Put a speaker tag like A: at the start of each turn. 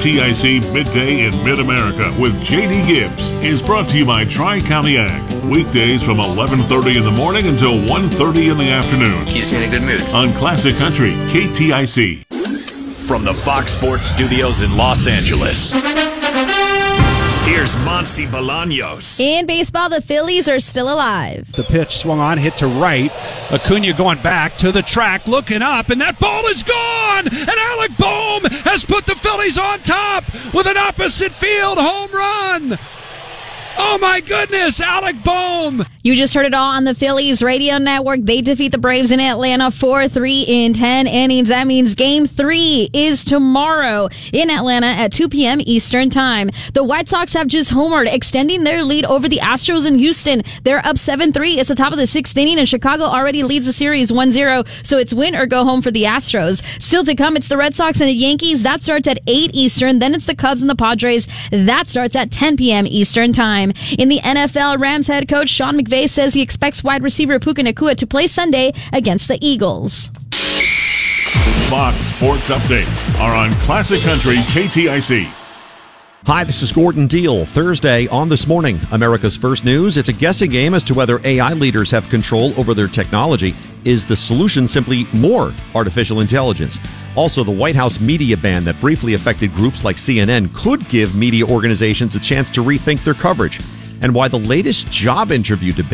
A: KTIC Midday in Mid-America with J.D. Gibbs is brought to you by Tri-County Ag. Weekdays from 11:30 in the morning until 1:30 in the afternoon.
B: Keeps me in a good mood.
A: On Classic Country, KTIC.
C: From the Fox Sports Studios in Los Angeles, here's Monsi Bolaños.
D: In baseball, the Phillies are still alive.
E: The pitch swung on, hit to right. Acuna going back to the track, looking up, and that ball is gone! And Alec Bohm has put the Phillies on top with an opposite field home run! Oh my goodness, Alec Bohm!
D: You just heard it all on the Phillies radio network. They defeat the Braves in Atlanta 4-3 in 10 innings. That means Game 3 is tomorrow in Atlanta at 2 p.m. Eastern Time. The White Sox have just homered, extending their lead over the Astros in Houston. They're up 7-3. It's the top of the sixth inning, and Chicago already leads the series 1-0, so it's win or go home for the Astros. Still to come, it's the Red Sox and the Yankees. That starts at 8 Eastern. Then it's the Cubs and the Padres. That starts at 10 p.m. Eastern Time. In the NFL, Rams head coach Sean McVay says he expects wide receiver Puka Nacua to play Sunday against the Eagles.
A: Fox Sports Updates are on Classic Country KTIC.
F: Hi, this is Gordon Deal. Thursday on This Morning, America's First News. It's a guessing game as to whether AI leaders have control over their technology. Is the solution simply more artificial intelligence? Also, the White House media ban that briefly affected groups like CNN could give media organizations a chance to rethink their coverage. And why the latest job interview debate